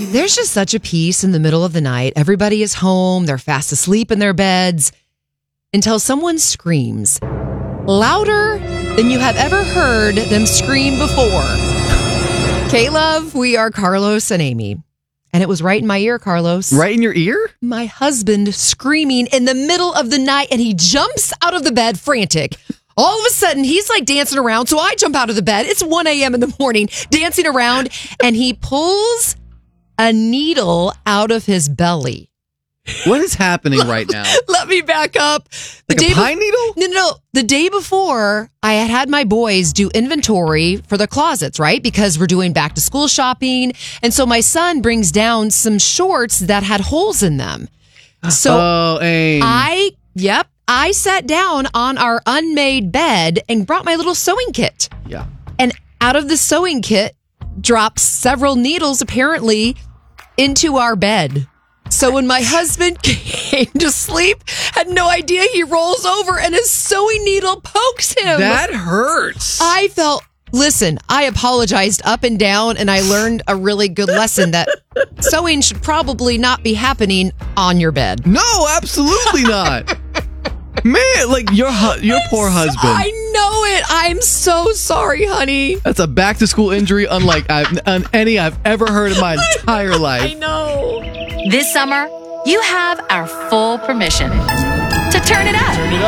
There's just such a peace in the middle of the night. Everybody is home. They're fast asleep in their beds until someone screams louder than you have ever heard them scream before. K-Love, we are Carlos and Amy. And it was right in my ear, Carlos. Right in your ear? My husband screaming in the middle of the night, and he jumps out of the bed frantic. All of a sudden, he's like dancing around. So I jump out of the bed. It's 1 a.m. in the morning, dancing around, and he pulls a needle out of his belly. What is happening right now? Let me back up. Like a pine needle? No. The day before, I had my boys do inventory for the closets, right? Because we're doing back to school shopping. And so my son brings down some shorts that had holes in them. So I sat down on our unmade bed and brought my little sewing kit. Yeah. And out of the sewing kit dropped several needles, apparently, into our bed. So when my husband came to sleep, had no idea, he rolls over and his sewing needle pokes him. That hurts. Listen, I apologized up and down, and I learned a really good lesson that sewing should probably not be happening on your bed. No, absolutely not. Man, like your poor husband. I know it. I'm so sorry, honey. That's a back-to-school injury unlike any I've ever heard in my entire life. I know. This summer, you have our full permission to turn it up.